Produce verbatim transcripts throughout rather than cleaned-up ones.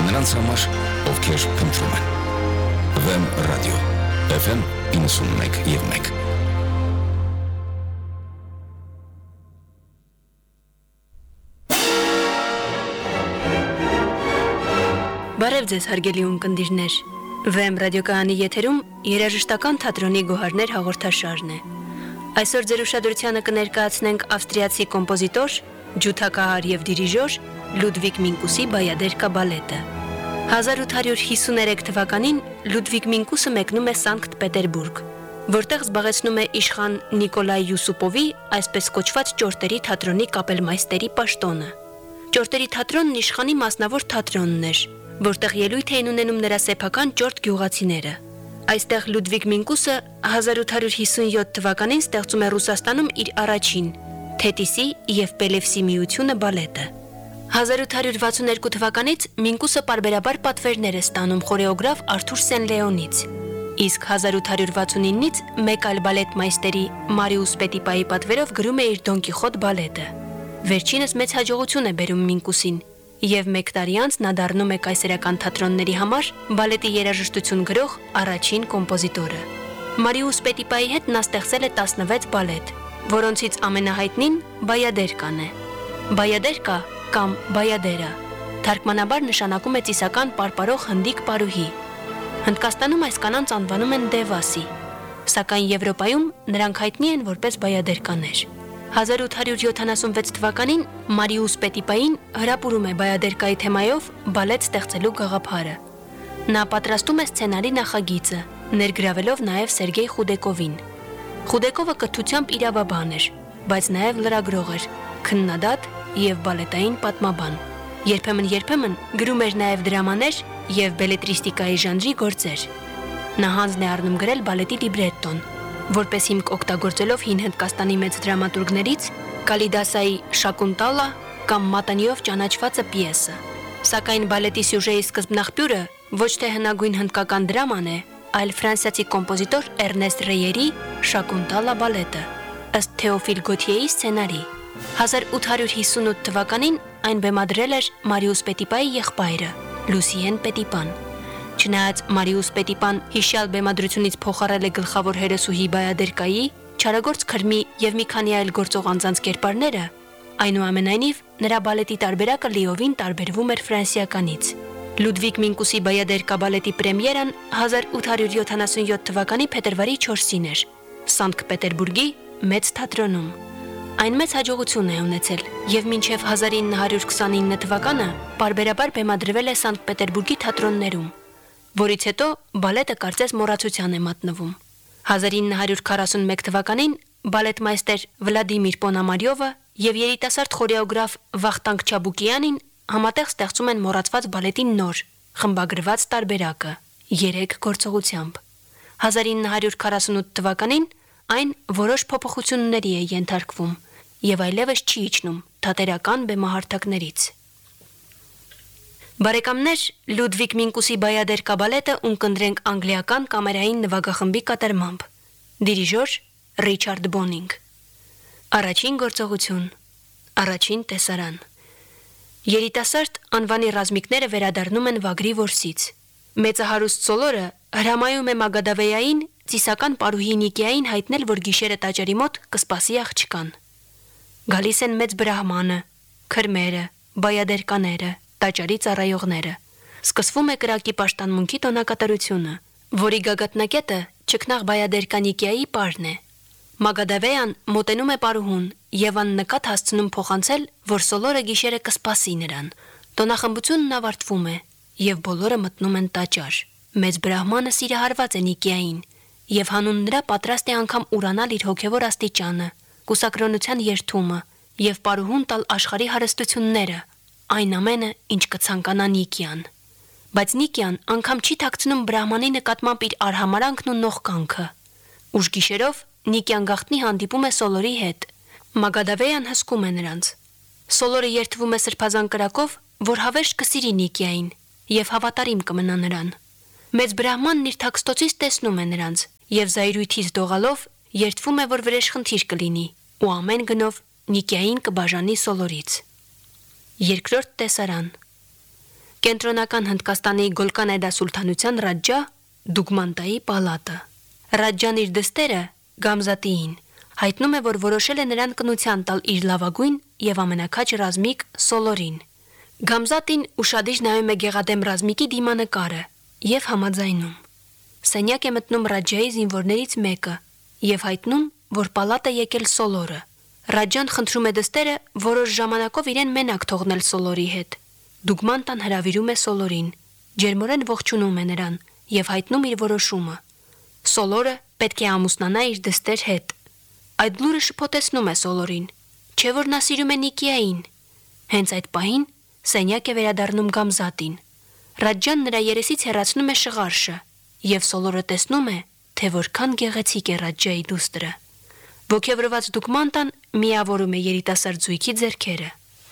նրանց համար, ովքեր փնտրում են։ Վեմ ռադիո, Էֆ Էմ իննսունմեկ և մեկ։ Բարև ձեզ հարգելի ունկնդիրներ, Վեմ ռադիոկայանի եթերում երաժշտական թատրոնի գոհարներ հաղորդաշարն է։ Այսօր ձեր ուշադրությանը կներկայացնենք ավստրիացի կոմպոզիտոր, ջութակահար և դիրիժոր Լուդվիգ Մինկուսի Բայադերկա բալետը։ հազար ութ հարյուր հիսուներեք թվականին Լուդվիգ Մինկուսը մեկնում է Սանկտ Պետերբուրգ, որտեղ զբաղեցնում է իշխան Նիկոլայ Յուսուպովի, այսպես կոչված ճորտերի թատրոնի կապելմայստերի պաշտոնը։ Ճորտերի թատրոնն իշխանի մասնավոր թատրոնն էր, որտեղ ելույթ էին ունենում նրա սեփական ճորտ գյուղացիները։ Այստեղ Լուդվիգ Մինկուսը հազար ութ հարյուր հիսունյոթ թվականին ստեղծում է Ռուսաստանում իր առաջին Թետիսի և Պելևսի միությունը բալետը։ հազար ութ հարյուր վաթսունյոթ թվականից Մինկուսը պարբերաբար պատվերներ է ստանում խորեոգրաֆ Արթուր Սեն-Լեոնից, իսկ հազար ութ հարյուր վաթսունինից մեկ այլ բալետմայստերի Մարիուս Պետիպայի պատվերով գրում է իր Դոն Կիխոտ բալետը։ Վերջինս մեծ հաջողություն է բերում Մինկուսին, և մեկ տարի անց նա դառնում է կայսերական թատրոնների համար բալետի երաժշտություն գրող առաջին կոմպոզիտորը։ Մարիուս Պետիպայի հետ նա ստեղծել է տասնվեց բալետ, որոնցից ամենահայտնին Բայադերկան է։ Բայադերկա կամ Բայադերը թարգմանաբար նշանակում է ծիսական պարպարող հնդիկ պարուհի։ Հնդկաստանում այս կանանց անվանում են Դևասի, սակայն Եվրոպայում նրանք հայտնի են որպես բայադերկաներ։ հազար ութ հարյուր յոթանասունվեց թվականին Մարիուս Պետիպային հրապուրում է Բայադերկայի թեմայով բալետ ստեղծելու գաղափարը։ Նա պատրաստում է սցենարի նախագիծը, ներգրավելով նաև Սերգեյ Խուդեկովին։ Խուդեկովը կրթությամբ իրավաբան էր, բայց նաև լրագրող էր, քննադատ և բալետային պատմաբան։ Երբեմն-երբեմն գրում էր նաև դրամաներ և բելետրիստիկայի ժանրի գործեր։ Նա հանձն է առնում գրել բալետի լիբրետոն, որպես հիմք օգտագործելով հին Հնդկաստանի մեծ դրամատուրգներից Կալիդասայի Շակունտալա կամ Մատանիով ճանաչվածը պիեսը։ Սակայն բալետի սյուժեի սկզբնաղբյուրը ոչ թե հնագույն հնդկական դրաման է, այլ ֆրանսիացի կոմպոզիտոր Էրնեստ Ռեյերի Շակունտալա բալետը, ըստ Թեոֆիլ Գոթիեի սցենարի։ հազար ութ հարյուր հիսունութ թվականին այն բեմադրել էր Մարիուս Պետիպայի եղբայրը, Լուսիեն Պետիպան։ Չնայած Մարիուս Պետիպան հիշյալ բեմադրությունից փոխառել է գլխավոր հերոսուհի Բայադերկայի, չարագործ Քրմի և մի քանի այլ գործող անձանց կերպարները, այնուամենայնիվ նրա բալետի տարբերակը լիովին տարբերվում էր ֆրանսիականից։ Լուդվիգ Մինկուսի Բայադերկա բալետի պրեմիերան հազար ութ հարյուր յոթանասունյոթ թվականի փետրվարի չորսին էր, Սանկտ Պետերբուրգի մեծ թատրոնում։ Այն մեծ հաջողություն է ունեցել և մինչև հազար ինը հարյուր քսանինը թվականը պարբերաբար բեմադրվել է Սանկտ Պետերբուրգի թատրոններում, որից հետո բալետը կարծես մոռացության է մատնվում։ հազար ինը հարյուր քառասունմեկ թվականին բալետմայստեր Վլադիմիր Պոնամարյովը և երիտասարդ խորեոգրաֆ Վախտանգ Չաբուկյանին համատեղ ստեղծում են մոռացված բալետի նոր, խմբագրված տարբերակը երեք գործողությամբ։ հազար ինը հարյուր քառասունութ թվականին այն որոշ փոփոխությունների է ենթարկվում և այլևս չի իջնում թատերական բեմահարթակներից։ Բարեկամներ, Լուդվիգ Մինկուսի Բայադերկա բալետը ունկնդրենք անգլիական կամերային նվագախմբի կատարմամբ։ Դիրիժոր Ռիչարդ Բոնինգ։ Առաջին գործողություն, առաջին տեսարան։ Երիտասարդ անվանի ռազմիկները վերադառնում են Վագրի որսից։ Մեծահարուստ Սոլորը հրամայում է Մագադավեյային ծիսական պարուհի Նիկիային հայտնել, որ գիշերը տաճարի մոտ կսպասի աղջկան։ Գալիս են մեծ բրահմանը, քրմերը, բայադերկաները, տաճարի ծառայողները։ Սկսվում է կրակի պաշտամունքի տոնակատարությունը, որի գագաթնակետը չքնաղ բայադերկա Նիկիայի պարն է։ Մագադավեյան մոտենում է պարուհուն և աննկատ հասցնում փոխանցել, որ Սոլորը գիշերը կսպասի նրան։ Տոնախմբությունն ավարտվում է և բոլորը մտնում են տաճար։ Մեծ բրահմանը սիրահարված է Նիկիային և հանուն նրա պատրաստ է անգամ ուրանալ իր հոգևոր աստիճանը, կուսակրոնության երդումը և պարուհուն տալ աշխարհի հարստությունները, այն ամենը, ինչ կցանկանա Նիկիան։ Բայց Նիկիան անգամ չի թաքցնում բրահմանի նկատմամբ իր արհամարանքն ու նողկանքը։ Ուշ գիշերով Նիկիան գաղտնի հանդիպում է Սոլորի հետ։ Մագադավեյան հսկում է նրանց։ Սոլորը երդվում է սրբազան կրակով, որ հավերժ կսիրի Նիկիային և հավատարիմ կմնա նրան։ Մեծ բրահմանն իր թաքստոցից տեսնում է նրանց և զայրույթից դողալով երդվում է, որ վրեժխնդիր կլինի ու ամեն գնով Նիկիային կբաժանի Սոլորից։ Երկրորդ տեսարան։ Կենտրոնական Հնդկաստանի Գոլկանայդա սուլթանության Ռաջա Դուգմանտայի պալատը։ Ռաջան իր դստերը Գամզատիին հայտնում է, որ որոշել է նրան կնության տալ իր լավագույն եւ ամենակաչ ռազմիկ Սոլորին։ Գամզատին ուշադիր նայում է գեղադեմ ռազմիկի դիմանկարը եւ համաձայնում։ Սենյակ է մտնում Ռաջայի զինվորներից մեկը եւ հայտնում, որ պալատ է եկել Սոլորը։ Ռաջան խնդրում է դստերը որոշ ժամանակով իրեն մենակ թողնել Սոլորի հետ։ Դուգմանտան հրավիրում է Սոլորին, ջերմորեն ողջունում է նրան եւ հայտնում իր որոշումը։ Սոլորը պետք է ամուսնանա իր դստեր հետ։ Այդ լուրը շփոթեցնում է Սոլորին, չէ՞ որ նա սիրում է Նիկիային։ Հենց այդ պահին սենյակ է վերադառնում Գամզատին։ Ռաջան նրա երեսից հեռացնում է շղարշը եւ Սոլորը տեսնում է, թե որքան գեղեցիկ է Ռաջայի դուստրը։ Ոգևորված Դուգմանտան միավորում է երիտասարդ զույգի ձեռքերը։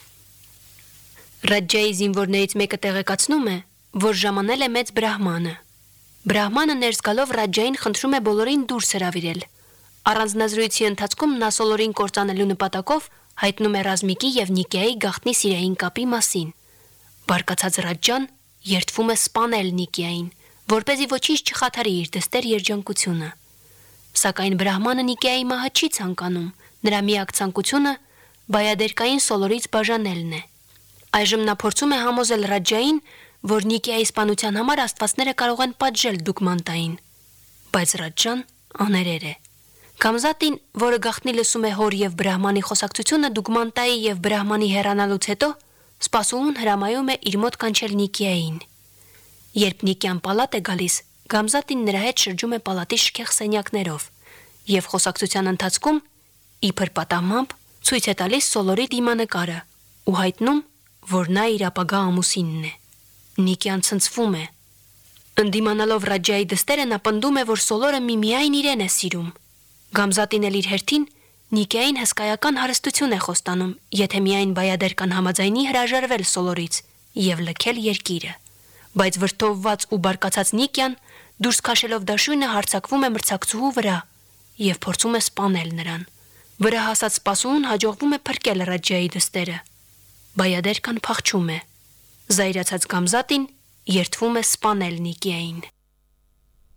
Ռաջայի զինվորներից մեկը տեղեկացնում է, որ ժամանել է մեծ բրահմանը։ Բրահմանը ներս գալով Ռաջային խնդրում է բոլորին դուրս հրավիրել։ Առանձնազրույցի ընթացքում նա Սոլորին կործանելու նպատակով հայտնում է ռազմիկի եւ Նիկիայի գաղտնի սիրային կապի մասին։ Բարկացած Ռաջան երդվում է սպանել Նիկիային, որպեսզի ոչինչ չխաթարի իր դստեր երջանկությունը։ Սակայն բրահմանը Նիկիայի մահը չի ցանկանում, նրա միակ ցանկությունը բայադերկային Սոլորից բաժանելն է։ Այժմ նա փորձում է համոզել Ռաջային, որ Նիկիայի սպանության համար աստվածները կարող են պատժել Դուգմանտային, բայց Ռաջան աներեր է։ Գամզատին, որը գաղտնի լսում է հոր եւ բրահմանի խոսակցությունը Դուգմանտայի եւ բրահմանի հեռանալուց հետո, սպասուհուն հրամայում է իր մոտ կանչել Նիկիային։ Երբ Նիկիան պալատ է գալիս, Գամզատին նրա հետ շրջում է պալատի շքեղ սենյակներով եւ խոսակցության ընթացքում իբր պատահմամբ ցույց է տալիս Սոլորի դիմանկարը ու հայտնում, որ նա իր ապագա ամուսինն է։ Նիկիան ցնցվում է։ Ընդդիմանալով Ռաջայի դստերը նա պնդում է, որ Սոլորը միմիայն իրեն է սիրում։ Գամզատին էլ իր հերթին Նիկիային հսկայական հարստություն է խոստանում, եթե միայն բայադերկան համաձայնի հրաժարվել Սոլորից եւ լքել երկիրը։ Բայց վրդովված ու բարկացած Նիկիան դուրս քաշելով դաշույնը հարձակվում է մրցակցուհու վրա եւ փորձում է սպանել նրան։ Վրա հասած սպասուհուն հաջողվում է փրկել Ռաջայի դստերը։ Բայադերկան փախչում է։ Զայրացած Գամզատին երդվում է սպանել Նիկիային։